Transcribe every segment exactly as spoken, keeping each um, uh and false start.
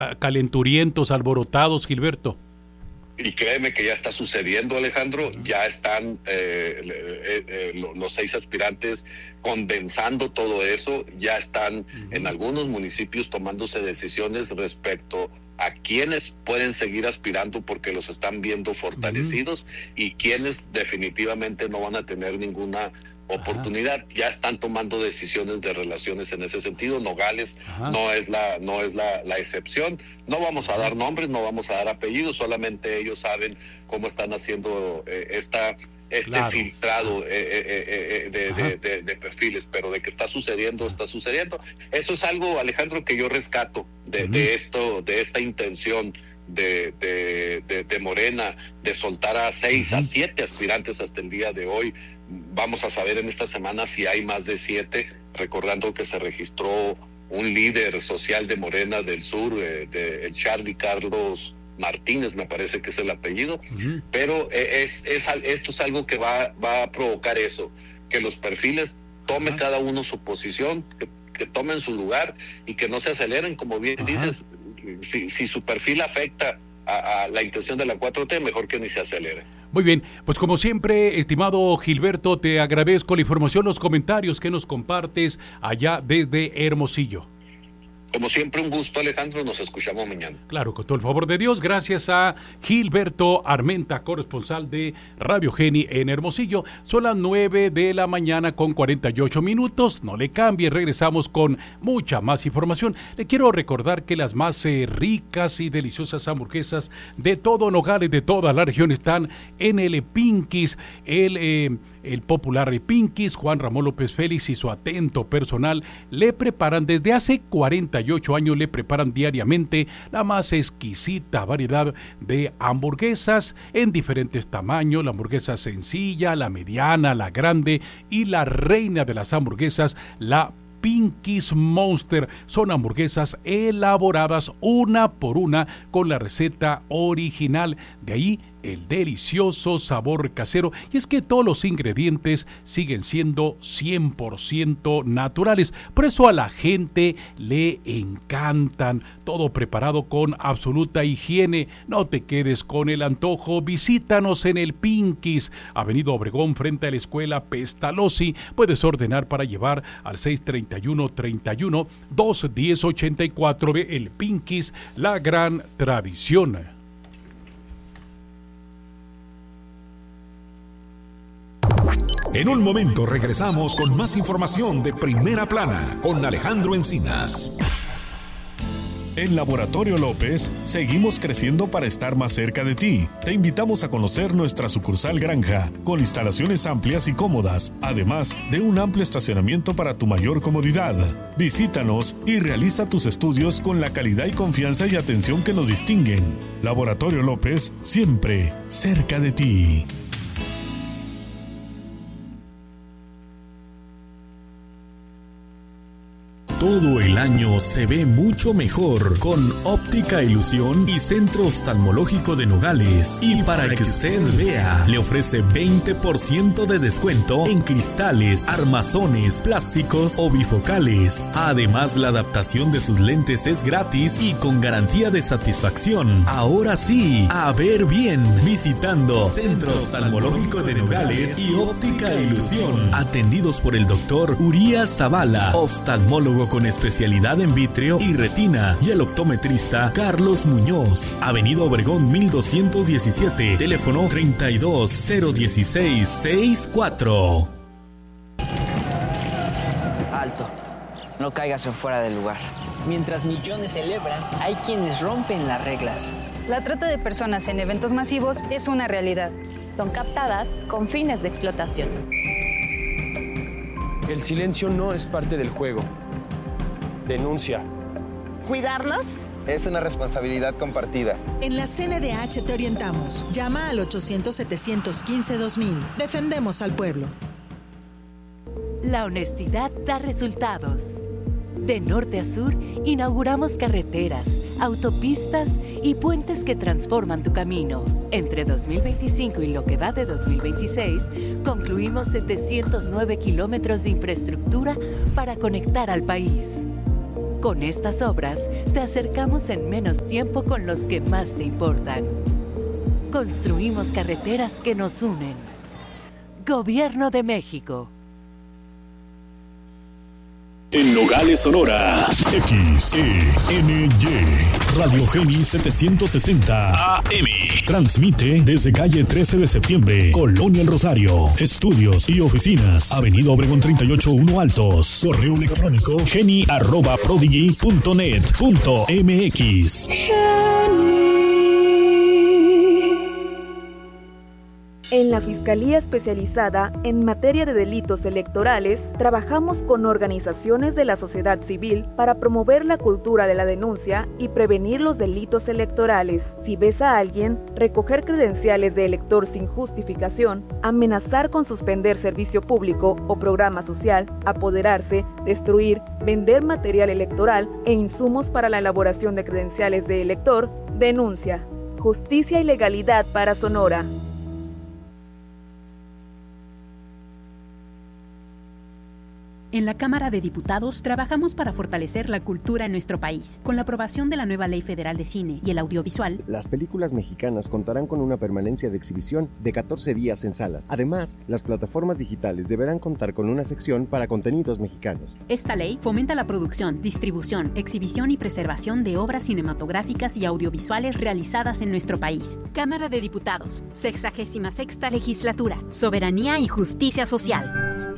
calenturientos, alborotados, Gilberto. Y créeme que ya está sucediendo, Alejandro, ya están eh, eh, eh, los seis aspirantes condensando todo eso, ya están uh-huh. en algunos municipios tomándose decisiones respecto a quienes pueden seguir aspirando porque los están viendo fortalecidos uh-huh. y quienes definitivamente no van a tener ninguna oportunidad. Ajá. Ya están tomando decisiones de relaciones en ese sentido. Nogales Ajá. no es la no es la, la excepción. No vamos a dar nombres, no vamos a dar apellidos, solamente ellos saben cómo están haciendo eh, esta este claro. filtrado eh, eh, eh, de, de, de, de perfiles, pero de que está sucediendo, está sucediendo. Eso es algo, Alejandro, que yo rescato de, uh-huh. de esto, de esta intención de, de, de, de Morena de soltar a seis, uh-huh. a siete aspirantes hasta el día de hoy. Vamos a saber en esta semana si hay más de siete, recordando que se registró un líder social de Morena del Sur, eh, de, el Charlie Carlos Martínez, me parece que es el apellido, uh-huh. pero es, es, esto es algo que va, va a provocar eso, que los perfiles tomen uh-huh. cada uno su posición, que, que tomen su lugar y que no se aceleren, como bien uh-huh. dices, si, si su perfil afecta a, a la intención de la cuatro T, mejor que ni se acelere. Muy bien, pues como siempre, estimado Gilberto, te agradezco la información, los comentarios que nos compartes allá desde Hermosillo. Como siempre, un gusto, Alejandro, nos escuchamos mañana. Claro, con todo el favor de Dios, gracias a Gilberto Armenta, corresponsal de Radio Geni en Hermosillo. Son las nueve de la mañana con cuarenta y ocho minutos, no le cambie, regresamos con mucha más información. Le quiero recordar que las más eh, ricas y deliciosas hamburguesas de todo Nogales, de toda la región, están en el Pinky's, el... Eh, El popular Pinky's. Juan Ramón López Félix y su atento personal le preparan desde hace cuarenta y ocho años, le preparan diariamente la más exquisita variedad de hamburguesas en diferentes tamaños, la hamburguesa sencilla, la mediana, la grande y la reina de las hamburguesas, la Pinky's Monster. Son hamburguesas elaboradas una por una con la receta original, de ahí el delicioso sabor casero, y es que todos los ingredientes siguen siendo cien por ciento naturales, por eso a la gente le encantan, todo preparado con absoluta higiene. No te quedes con el antojo, visítanos en el Pinky's, Avenida Obregón frente a la Escuela Pestalozzi. Puedes ordenar para llevar al seis treinta y uno, treinta y uno, dos diez, ochenta y cuatro. Ve el Pinky's, la gran tradición. En un momento regresamos con más información de Primera Plana con Alejandro Encinas. En Laboratorio López, seguimos creciendo para estar más cerca de ti. Te invitamos a conocer nuestra sucursal Granja, con instalaciones amplias y cómodas, además de un amplio estacionamiento para tu mayor comodidad. Visítanos y realiza tus estudios con la calidad y confianza y atención que nos distinguen. Laboratorio López, siempre cerca de ti. Todo el año se ve mucho mejor con Óptica Ilusión y Centro Oftalmológico de Nogales. Y para que usted vea, le ofrece veinte por ciento de descuento en cristales, armazones, plásticos o bifocales. Además, la adaptación de sus lentes es gratis y con garantía de satisfacción. Ahora sí, a ver bien, visitando Centro Oftalmológico de Nogales y Óptica Ilusión. Atendidos por el doctor Urias Zavala, oftalmólogo con especialidad en vítreo y retina, y el optometrista Carlos Muñoz. Avenida Obregón mil doscientos diecisiete, teléfono treinta y dos, cero dieciséis, sesenta y cuatro. Alto, no caigas en fuera del lugar. Mientras millones celebran, hay quienes rompen las reglas. La trata de personas en eventos masivos es una realidad. Son captadas con fines de explotación. El silencio no es parte del juego. Denuncia. ¿Cuidarnos? Es una responsabilidad compartida. En la C N D H te orientamos. Llama al ochocientos, setecientos quince, dos mil. Defendemos al pueblo. La honestidad da resultados. De norte a sur, inauguramos carreteras, autopistas y puentes que transforman tu camino. Entre dos mil veinticinco y lo que va de dos mil veintiséis, concluimos setecientos nueve kilómetros de infraestructura para conectar al país. Con estas obras, te acercamos en menos tiempo con los que más te importan. Construimos carreteras que nos unen. Gobierno de México. En Nogales, Sonora, X E N Y, Radio Geni setecientos sesenta A M. Transmite desde calle trece de septiembre, Colonia El Rosario. Estudios y oficinas, Avenida Obregón treinta y ocho uno Altos. Correo electrónico geni arroba prodigy punto net punto m x. En la Fiscalía Especializada en Materia de Delitos Electorales, trabajamos con organizaciones de la sociedad civil para promover la cultura de la denuncia y prevenir los delitos electorales. Si ves a alguien recoger credenciales de elector sin justificación, amenazar con suspender servicio público o programa social, apoderarse, destruir, vender material electoral e insumos para la elaboración de credenciales de elector, denuncia. Justicia y legalidad para Sonora. En la Cámara de Diputados trabajamos para fortalecer la cultura en nuestro país. Con la aprobación de la nueva Ley Federal de Cine y el Audiovisual, las películas mexicanas contarán con una permanencia de exhibición de catorce días en salas. Además, las plataformas digitales deberán contar con una sección para contenidos mexicanos. Esta ley fomenta la producción, distribución, exhibición y preservación de obras cinematográficas y audiovisuales realizadas en nuestro país. Cámara de Diputados, sexagésima sexta Legislatura, Soberanía y Justicia Social.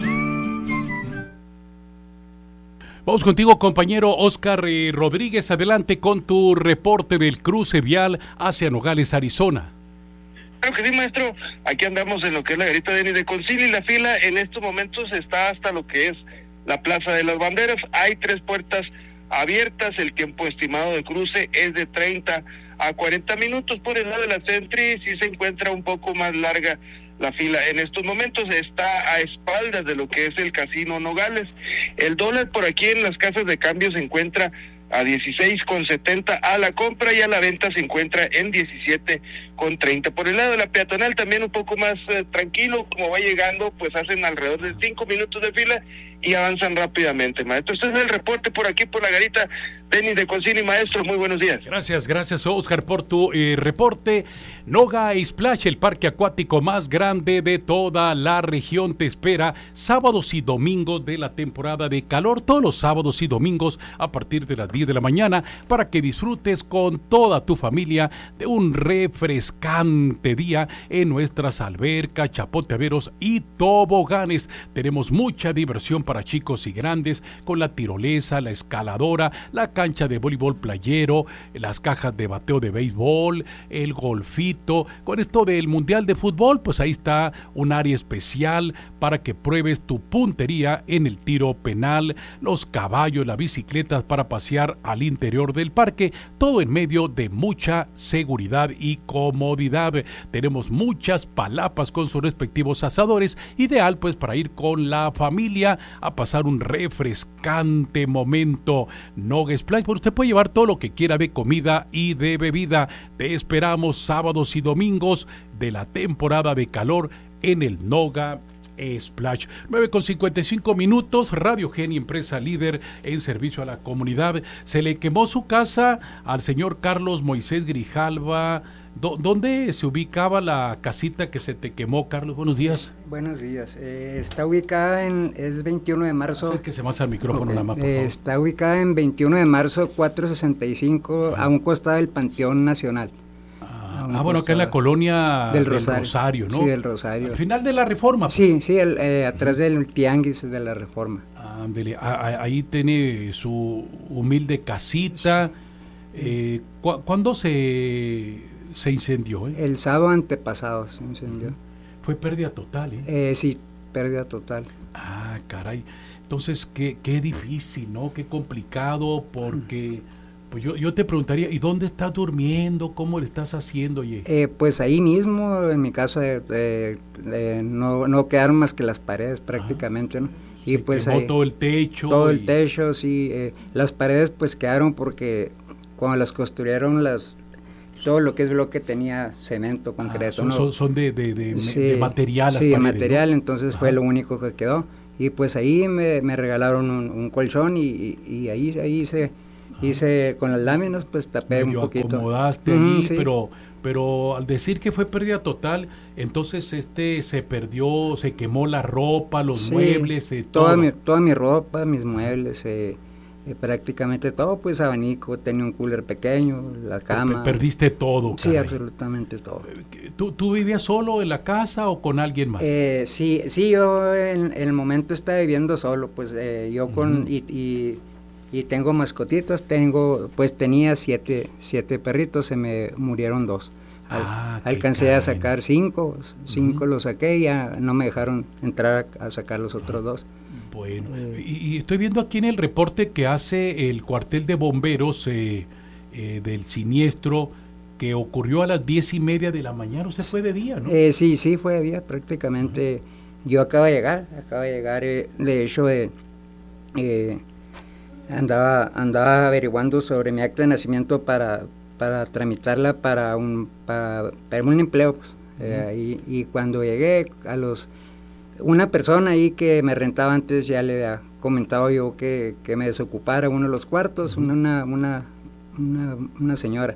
Vamos contigo, compañero Oscar eh, Rodríguez, adelante con tu reporte del cruce vial hacia Nogales, Arizona. Claro que sí, maestro, aquí andamos en lo que es la garita de Nideconcilio y la fila en estos momentos está hasta lo que es la Plaza de las Banderas. Hay tres puertas abiertas, el tiempo estimado de cruce es de treinta a cuarenta minutos. Por el lado de la Sentry sí se encuentra un poco más larga la fila. En estos momentos está a espaldas de lo que es el Casino Nogales. El dólar por aquí en las casas de cambio se encuentra a dieciséis con setenta a la compra y a la venta se encuentra en diecisiete con treinta. Por el lado de la peatonal también un poco más eh, tranquilo, como va llegando, pues hacen alrededor de cinco minutos de fila y avanzan rápidamente, maestro. Este es el reporte por aquí por la garita de Nideconcilio, maestro. Muy buenos días. Gracias, gracias Oscar por tu eh, reporte. Noga Splash, el parque acuático más grande de toda la región, te espera sábados y domingos de la temporada de calor, todos los sábados y domingos a partir de las diez de la mañana, para que disfrutes con toda tu familia de un refrescante día en nuestras albercas, chapoteaderos y toboganes. Tenemos mucha diversión para chicos y grandes con la tirolesa, la escaladora, la cancha de voleibol playero, las cajas de bateo de béisbol, el golfito. Con esto del Mundial de Fútbol, pues ahí está un área especial para que pruebes tu puntería en el tiro penal, los caballos, las bicicletas para pasear al interior del parque, todo en medio de mucha seguridad y comodidad. Tenemos muchas palapas con sus respectivos asadores, ideal pues para ir con la familia a pasar un refrescante momento. Noga Splash, pero usted puede llevar todo lo que quiera de comida y de bebida. Te esperamos sábados y domingos de la temporada de calor en el Noga Splash. nueve con cincuenta y cinco minutos. Radio Geni, empresa líder en servicio a la comunidad. Se le quemó su casa al señor Carlos Moisés Grijalva. ¿Dónde se ubicaba la casita que se te quemó, Carlos? Buenos días. Buenos días. Eh, está ubicada en, es veintiuno de marzo. Acérquese más al micrófono, okay. nada más, por eh, favor. Está ubicada en veintiuno de marzo, cuatrocientos sesenta y cinco, a un costado del Panteón Nacional. Ah, ah bueno, acá en la colonia del Rosario, del Rosario, ¿no? Sí, del Rosario. Al final de la Reforma. Pues. Sí, sí, el, eh, atrás del Tianguis de la Reforma. Ah, ahí tiene su humilde casita. Sí. Eh, ¿cu- ¿Cuándo se... se incendió? ¿eh? El sábado antepasado se incendió. Fue pérdida total, ¿eh? eh sí, pérdida total. Ah, caray. Entonces, qué, qué difícil, ¿no? Qué complicado, porque pues yo, yo te preguntaría, ¿y dónde estás durmiendo? ¿Cómo le estás haciendo, oye? Eh, pues ahí mismo, en mi caso, eh, eh, no, no quedaron más que las paredes prácticamente, ah, ¿no? Y pues quemó ahí, todo el techo. Todo y... el techo, sí. Eh, las paredes pues quedaron porque cuando las construyeron las... todo lo que es bloque tenía cemento, concreto. Ah, son, ¿no? son, son de, de, de, sí, de material. Sí, de paredes, material, ¿no? entonces Ajá. Fue lo único que quedó. y pues ahí me, me regalaron un, un colchón y, y, y ahí, ahí hice, hice con las láminas, pues tapé un poquito. Acomodaste Mm, ahí, sí. pero, pero al decir que fue pérdida total, entonces este se perdió, se quemó la ropa, los Sí, muebles, eh, toda todo. mi, toda mi ropa, mis muebles, eh, eh, prácticamente todo, pues abanico, tenía un cooler pequeño, la cama. Perdiste todo, Sí, caray. absolutamente todo. ¿Tú, ¿Tú vivías solo en la casa o con alguien más? Eh, sí, sí, yo en, en el momento estaba viviendo solo, pues eh, yo con, Ujú. y, y, y tengo mascotitas, tengo, pues tenía siete, siete perritos, se me murieron dos. Al- Ah, qué alcancé caray. a sacar cinco, cinco los saqué y ya no me dejaron entrar a, a sacar los otros dos. Bueno, y, y estoy viendo aquí en el reporte que hace el cuartel de bomberos eh, eh, del siniestro que ocurrió a las diez y media de la mañana, o sea, fue de día, ¿no? Eh, sí, sí, fue de día prácticamente. Uh-huh. Yo acabo de llegar, acabo de llegar, eh, de hecho, eh, eh, andaba, andaba averiguando sobre mi acta de nacimiento para, para tramitarla para un, para, para un empleo, pues. Eh, y, y cuando llegué a los... Una persona ahí que me rentaba antes ya le había comentado yo que, que me desocupara uno de los cuartos, una, una, una, una, una señora.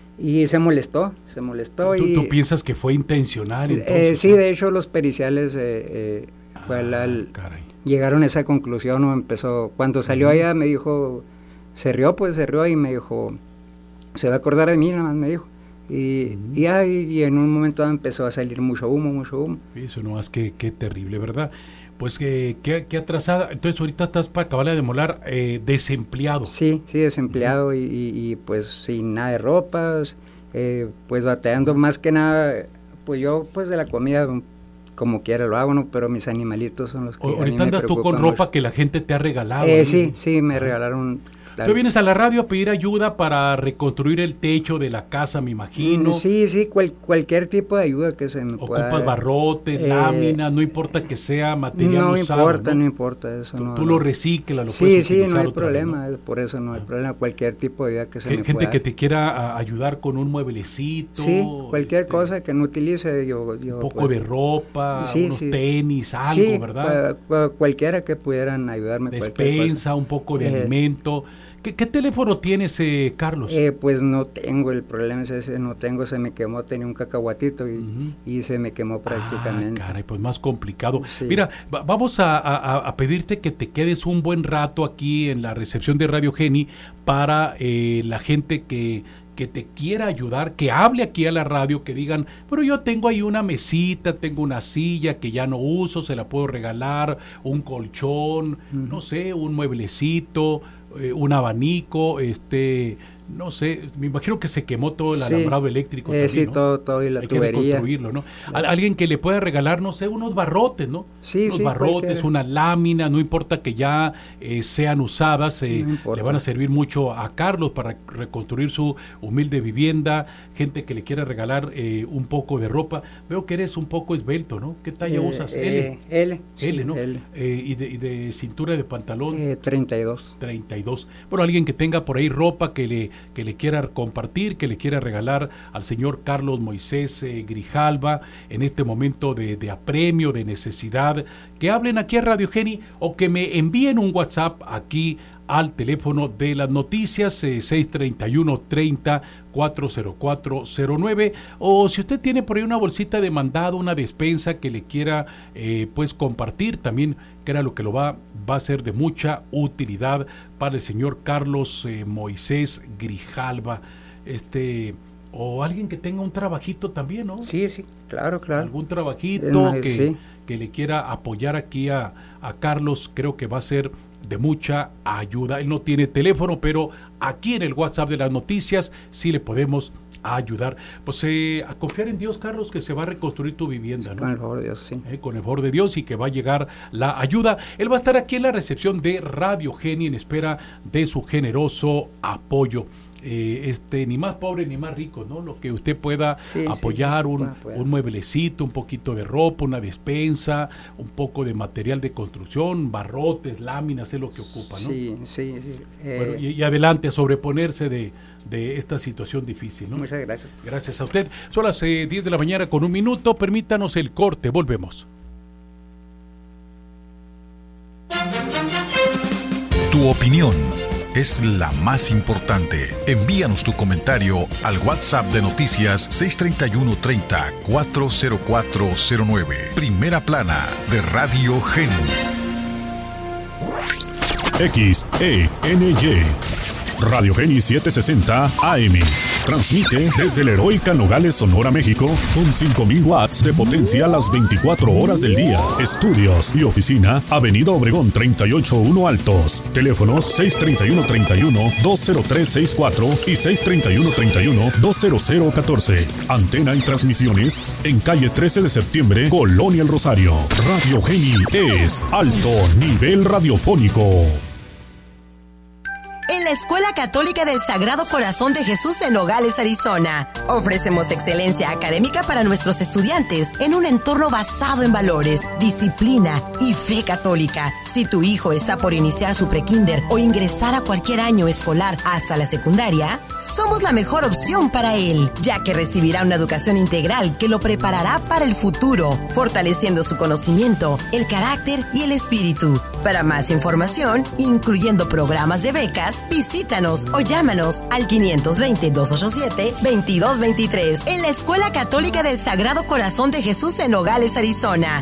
Y se molestó, se molestó. ¿Tú, y, ¿Tú piensas que fue intencional entonces? Eh, sí, de hecho los periciales eh, eh, fue ah, al, llegaron a esa conclusión o empezó, cuando salió uh-huh. allá me dijo, se rió, pues se rió y me dijo, se va a acordar de mí, nada más me dijo. Y, uh-huh. y, ahí, y en un momento empezó a salir mucho humo, mucho humo. Eso no más que, que terrible, ¿verdad? Pues que, que, que atrasada, entonces ahorita estás para acabar de demolar, eh, desempleado. Sí, sí, desempleado uh-huh. y, y, y pues sin nada de ropas, eh, pues bateando más que nada, pues yo pues de la comida como quiera lo hago, ¿no? Pero mis animalitos son los que o, ahorita andas tú con ropa mucho. Que la gente te ha regalado. Eh, sí, sí, me regalaron. Tú vienes a la radio a pedir ayuda para reconstruir el techo de la casa, me imagino. Sí, sí, cual, cualquier tipo de ayuda que se me Ocupas pueda. Ocupas barrotes, eh, láminas, no importa que sea material no usado. Importa, ¿no? no importa, eso tú, no. Tú no. lo reciclas, lo sí, puedes sí, utilizar. Sí, no hay otra problema, vez, ¿no? Por eso no hay problema, cualquier tipo de ayuda que se Gente me pueda. Gente que te quiera ayudar con un mueblecito. Sí, cualquier este, cosa que no utilice, yo. yo un poco pues, de ropa, sí, unos sí. tenis, algo, sí, ¿verdad? Cu- cualquiera que pudieran ayudarme. Despensa, un poco de eh, alimento. ¿Qué, ¿Qué teléfono tienes, eh, Carlos? Eh, pues no tengo, el problema es ese, no tengo, se me quemó, tenía un cacahuatito y, uh-huh. y se me quemó prácticamente. Ah, caray, pues más complicado. Sí. Mira, va, vamos a, a, a pedirte que te quedes un buen rato aquí en la recepción de Radio Geni para eh, la gente que... que te quiera ayudar, que hable aquí a la radio, que digan, pero yo tengo ahí una mesita, tengo una silla que ya no uso, se la puedo regalar, un colchón, uh-huh. no sé, un mueblecito, eh, un abanico, este, no sé, me imagino que se quemó todo el sí. alambrado eléctrico eh, también, sí, ¿no? todo, todo y la Hay tubería. que reconstruirlo, ¿no? Claro. Alguien que le pueda regalar, no sé, unos barrotes, ¿no? Sí, unos sí, barrotes, cualquiera. Una lámina, no importa que ya eh, sean usadas, eh, no le van a servir mucho a Carlos para reconstruir su humilde vivienda, gente que le quiera regalar eh, un poco de ropa. Veo que eres un poco esbelto, ¿no? ¿Qué talla eh, usas? Eh, L. L. L, sí, ¿no? L. Eh, y, de, y de cintura de pantalón. Eh, treinta y dos. treinta y dos. Bueno, alguien que tenga por ahí ropa que le, que le quiera compartir, que le quiera regalar al señor Carlos Moisés eh, Grijalva en este momento de, de apremio, de necesidad, que hablen aquí a Radio Geni o que me envíen un WhatsApp aquí al teléfono de las noticias eh, seis treinta y uno treinta cuatro cero cuatro cero nueve, o si usted tiene por ahí una bolsita de mandado, una despensa que le quiera eh, pues compartir también, que era lo que lo va, va a ser de mucha utilidad para el señor Carlos eh, Moisés Grijalva, este o alguien que tenga un trabajito también, ¿no? Sí, sí, claro, claro. Algún trabajito no, que, sí. que le quiera apoyar aquí a, a Carlos, creo que va a ser de mucha ayuda. Él no tiene teléfono, pero aquí en el WhatsApp de las noticias sí le podemos ayudar. Pues eh, a confiar en Dios, Carlos, que se va a reconstruir tu vivienda, ¿no? Con el favor de Dios, sí. Eh, con el favor de Dios, y que va a llegar la ayuda. Él va a estar aquí en la recepción de Radio Geni en espera de su generoso apoyo. Eh, este ni más pobre ni más rico, ¿no? Lo que usted pueda sí, apoyar, sí, un, pueda. un mueblecito, un poquito de ropa, una despensa, un poco de material de construcción, barrotes, láminas, es lo que ocupa, ¿no? Sí, sí, sí. Eh, bueno, y, y adelante a sobreponerse de, de esta situación difícil, ¿no? Muchas gracias. Gracias a usted. Son las eh, diez de la mañana con un minuto, permítanos el corte, volvemos. Tu opinión es la más importante. Envíanos tu comentario al WhatsApp de Noticias seis treinta y uno treinta, cuatro cero cuatro cero nueve. Primera plana de Radio Geni. X E N Y Radio Geni setecientos sesenta A M. Transmite desde la heroica Nogales, Sonora, México, con cinco mil watts de potencia las veinticuatro horas del día. Estudios y oficina, Avenida Obregón treinta y ocho uno Altos. Teléfonos seis treinta y uno treinta y uno, dos cero tres seis cuatro y seis treinta y uno treinta y uno, dos cero cero catorce. Antena y transmisiones en calle trece de septiembre, Colonia El Rosario. Radio Geni es alto nivel radiofónico. En la Escuela Católica del Sagrado Corazón de Jesús en Nogales, Arizona, ofrecemos excelencia académica para nuestros estudiantes en un entorno basado en valores, disciplina y fe católica. Si tu hijo está por iniciar su prekinder o ingresar a cualquier año escolar hasta la secundaria, somos la mejor opción para él, ya que recibirá una educación integral que lo preparará para el futuro, fortaleciendo su conocimiento, el carácter y el espíritu. Para más información, incluyendo programas de becas, visítanos o llámanos al quinientos veinte, doscientos ochenta y siete, veintidós veintitrés en la Escuela Católica del Sagrado Corazón de Jesús en Nogales, Arizona.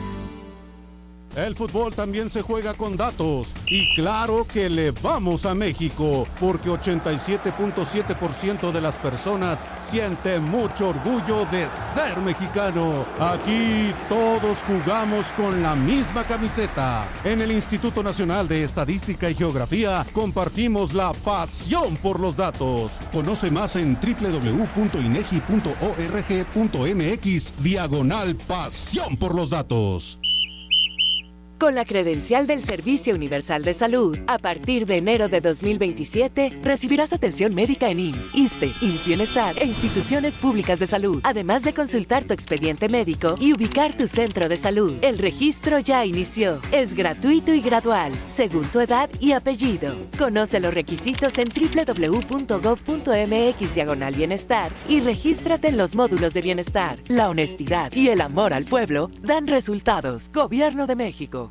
El fútbol también se juega con datos y claro que le vamos a México porque ochenta y siete punto siete por ciento de las personas sienten mucho orgullo de ser mexicano. Aquí todos jugamos con la misma camiseta. En el Instituto Nacional de Estadística y Geografía compartimos la pasión por los datos. Conoce más en doble u doble u doble u punto inegi punto org punto mx diagonal pasión por los datos. Con la credencial del Servicio Universal de Salud, a partir de enero de dos mil veintisiete, recibirás atención médica en I M S S, ISSSTE, I M S S Bienestar e instituciones públicas de salud, además de consultar tu expediente médico y ubicar tu centro de salud. El registro ya inició. Es gratuito y gradual, según tu edad y apellido. Conoce los requisitos en doble u doble u doble u punto gob punto mx diagonal bienestar y regístrate en los módulos de bienestar. La honestidad y el amor al pueblo dan resultados. Gobierno de México.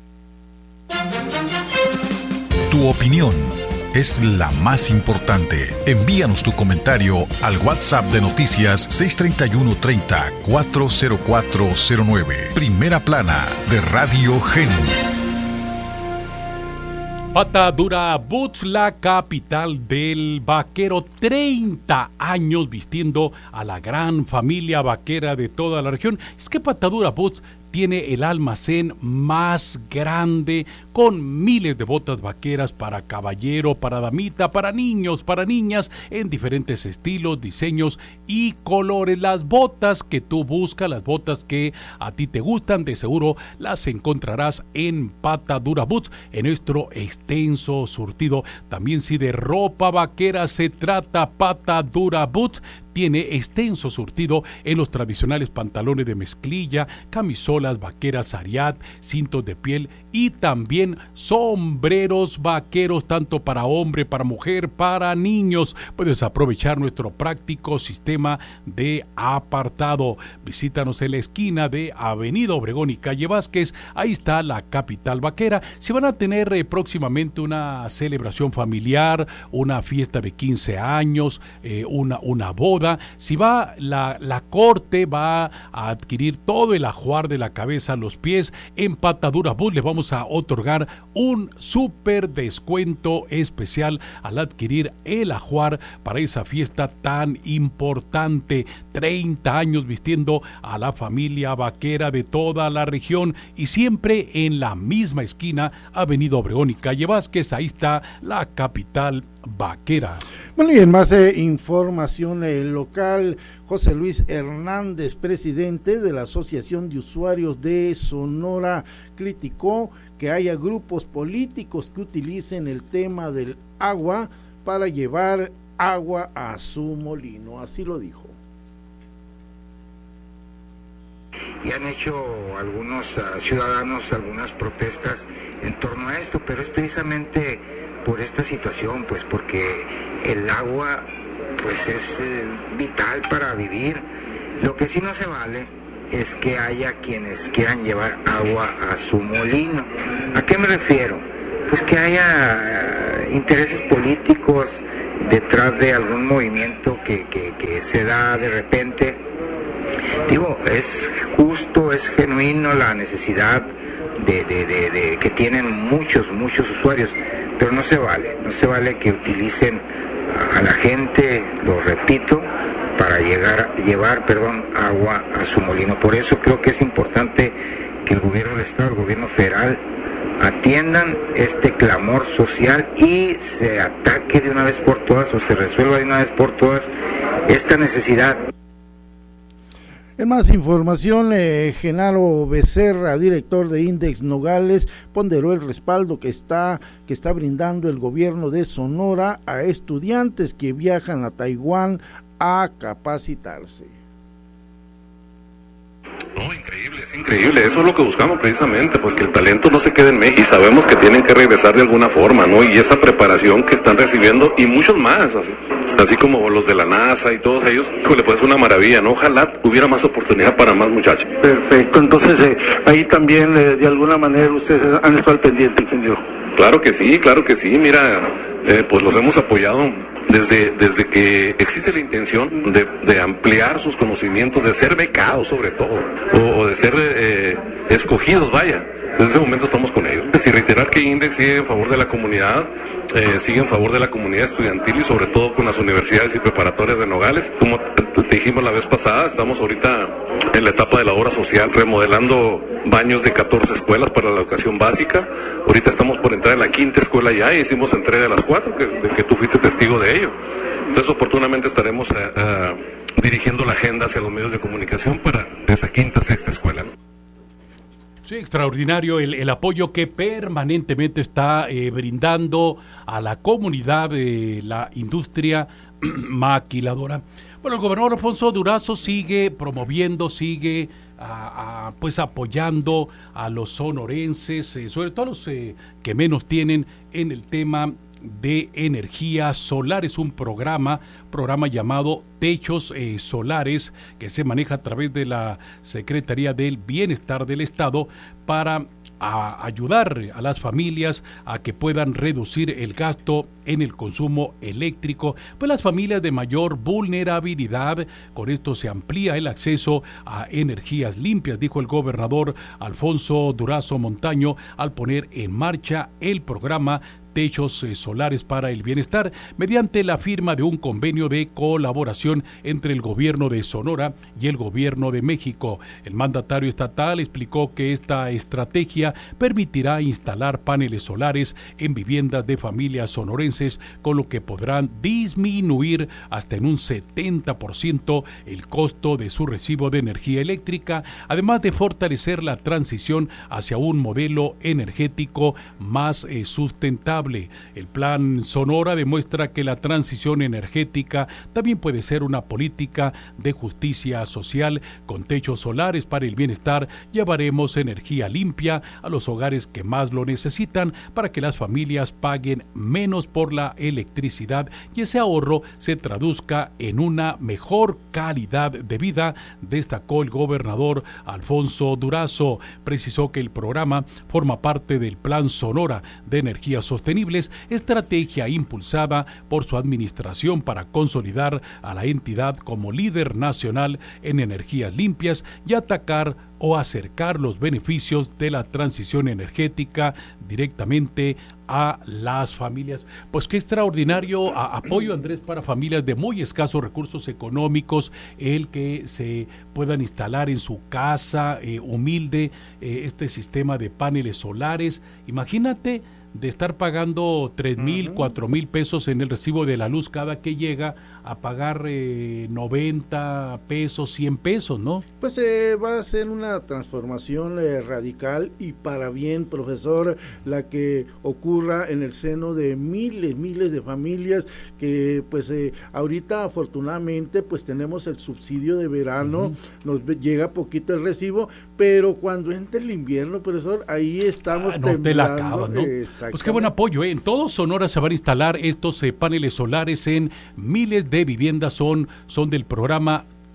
Tu opinión es la más importante. Envíanos tu comentario al WhatsApp de Noticias seis treinta y uno treinta, cuatro cero cuatro cero nueve. Primera plana de Radio Geni. Patadura Boots, la capital del vaquero, treinta años vistiendo a la gran familia vaquera de toda la región. Es que Patadura Boots tiene el almacén más grande con miles de botas vaqueras para caballero, para damita, para niños, para niñas, en diferentes estilos, diseños y colores. Las botas que tú buscas, las botas que a ti te gustan, de seguro las encontrarás en Patadura Boots, en nuestro extenso surtido. También si de ropa vaquera se trata, Patadura Boots tiene extenso surtido en los tradicionales pantalones de mezclilla, camisolas vaqueras Ariat, cintos de piel y también sombreros vaqueros, tanto para hombre, para mujer, para niños. Puedes aprovechar nuestro práctico sistema de apartado. Visítanos en la esquina de Avenida Obregón y Calle Vázquez. Ahí está la capital vaquera. Si van a tener eh, próximamente una celebración familiar, una fiesta de quince años, eh, una, una boda, si va la, la corte, va a adquirir todo el ajuar de la cabeza a los pies, en Patadura Boots le vamos a otorgar un súper descuento especial al adquirir el ajuar para esa fiesta tan importante. treinta años vistiendo a la familia vaquera de toda la región y siempre en la misma esquina, Avenida Obregón y Calle Vázquez. Ahí está la capital vaquera. Bueno, y en más eh, información eh, local, José Luis Hernández, presidente de la Asociación de Usuarios de Sonora, criticó que haya grupos políticos que utilicen el tema del agua para llevar agua a su molino. Así lo dijo. Y han hecho algunos uh, ciudadanos algunas protestas en torno a esto, pero es precisamente por esta situación, pues porque el agua pues es eh, vital para vivir. Lo que sí no se vale es que haya quienes quieran llevar agua a su molino. ¿A qué me refiero? Pues que haya eh, intereses políticos detrás de algún movimiento que, que, que se da de repente. Digo, es justo, es genuino la necesidad de, de, de, de que tienen muchos, muchos usuarios, pero no se vale, no se vale que utilicen a, a la gente, lo repito, para llegar, llevar, perdón, agua a su molino. Por eso creo que es importante que el gobierno del estado, el gobierno federal, atiendan este clamor social y se ataque de una vez por todas o se resuelva de una vez por todas esta necesidad. En más información, eh, Genaro Becerra, director de Index Nogales, ponderó el respaldo que está, que está brindando el gobierno de Sonora a estudiantes que viajan a Taiwán a capacitarse. No, increíble, es increíble, eso es lo que buscamos precisamente, pues que el talento no se quede en México y sabemos que tienen que regresar de alguna forma, ¿no? Y esa preparación que están recibiendo y muchos más, así, así como los de la NASA y todos ellos, pues es una maravilla, ¿no? Ojalá hubiera más oportunidad para más muchachos. Perfecto, entonces eh, ahí también eh, de alguna manera ustedes han estado al pendiente, ingeniero. Claro que sí, claro que sí, mira, eh, pues los hemos apoyado desde, desde que existe la intención de, de ampliar sus conocimientos, de ser becados sobre todo, o, o de ser eh, escogidos, vaya. Desde ese momento estamos con ellos. Y reiterar que Index sigue en favor de la comunidad, eh, sigue en favor de la comunidad estudiantil y sobre todo con las universidades y preparatorias de Nogales. Como te dijimos la vez pasada, estamos ahorita en la etapa de la obra social, remodelando baños de catorce escuelas para la educación básica. Ahorita estamos por entrar en la quinta escuela ya y hicimos entrega de las cuatro, que, de que tú fuiste testigo de ello. Entonces oportunamente estaremos uh, uh, dirigiendo la agenda hacia los medios de comunicación para esa quinta, sexta escuela, ¿no? Sí, extraordinario el, el apoyo que permanentemente está eh, brindando a la comunidad de la industria maquiladora. Bueno, el gobernador Alfonso Durazo sigue promoviendo, sigue a, a, pues apoyando a los sonorenses, eh, sobre todo a los eh, que menos tienen en el tema de energía solar. Es un programa, programa llamado Techos eh, Solares, que se maneja a través de la Secretaría del Bienestar del Estado para a ayudar a las familias a que puedan reducir el gasto en el consumo eléctrico, pues las familias de mayor vulnerabilidad. Con esto se amplía el acceso a energías limpias, dijo el gobernador Alfonso Durazo Montaño al poner en marcha el programa Techos Solares para el Bienestar, mediante la firma de un convenio de colaboración entre el gobierno de Sonora y el gobierno de México. El mandatario estatal explicó que esta estrategia permitirá instalar paneles solares en viviendas de familias sonorenses, con lo que podrán disminuir hasta en un setenta por ciento el costo de su recibo de energía eléctrica, además de fortalecer la transición hacia un modelo energético más eh, sustentable. El Plan Sonora demuestra que la transición energética también puede ser una política de justicia social. Con techos solares para el bienestar llevaremos energía limpia a los hogares que más lo necesitan para que las familias paguen menos por la electricidad y ese ahorro se traduzca en una mejor calidad de vida, destacó el gobernador Alfonso Durazo. Precisó que el programa forma parte del Plan Sonora de Energía Sostenible, estrategia impulsada por su administración para consolidar a la entidad como líder nacional en energías limpias y atacar o acercar los beneficios de la transición energética directamente a las familias. Pues qué extraordinario a, apoyo, Andrés, para familias de muy escasos recursos económicos, el que se puedan instalar en su casa eh, humilde eh, este sistema de paneles solares. Imagínate de estar pagando tres mil, cuatro mil pesos en el recibo de la luz cada que llega, a pagar eh, noventa pesos, cien pesos, ¿no? Pues eh, va a ser una transformación eh, radical y para bien, profesor, la que ocurra en el seno de miles, miles de familias que pues eh, ahorita afortunadamente pues tenemos el subsidio de verano, uh-huh. Nos llega poquito el recibo, pero cuando entre el invierno, profesor, ahí estamos ah, no temblando. Te la acabas, ¿no? Pues qué buen apoyo, ¿eh? En todo Sonora se van a instalar estos eh, paneles solares en miles de viviendas, son, son del programa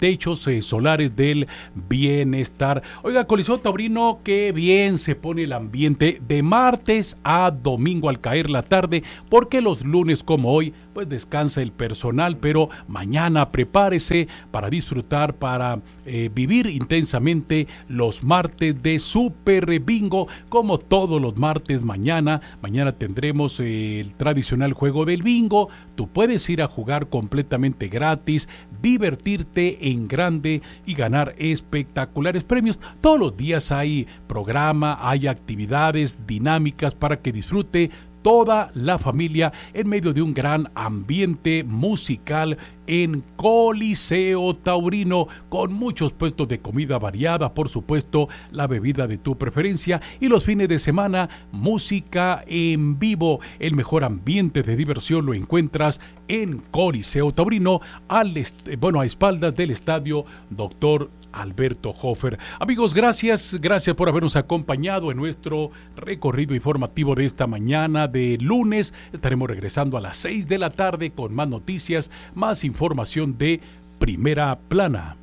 techos eh, solares del bienestar. Oiga, Coliseo Taurino, qué bien se pone el ambiente de martes a domingo al caer la tarde, porque los lunes como hoy pues descansa el personal, pero mañana prepárese para disfrutar, para eh, vivir intensamente los martes de Super Bingo, como todos los martes. Mañana, mañana tendremos eh, el tradicional juego del bingo. Tú puedes ir a jugar completamente gratis, divertirte en grande y ganar espectaculares premios. Todos los días hay programa, hay actividades dinámicas para que disfrute toda la familia en medio de un gran ambiente musical en Coliseo Taurino, con muchos puestos de comida variada, por supuesto, la bebida de tu preferencia, y los fines de semana, música en vivo. El mejor ambiente de diversión lo encuentras en Coliseo Taurino, al bueno, a espaldas del estadio Doctor Alberto Hofer. Amigos, gracias, gracias por habernos acompañado en nuestro recorrido informativo de esta mañana de lunes. Estaremos regresando a las seis de la tarde con más noticias, más información de Primera Plana.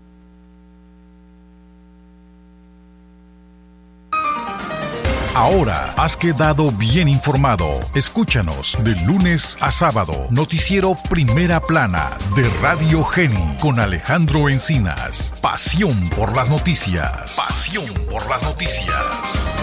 Ahora has quedado bien informado. Escúchanos de lunes a sábado. Noticiero Primera Plana de Radio Geni con Alejandro Encinas. Pasión por las noticias. Pasión por las noticias.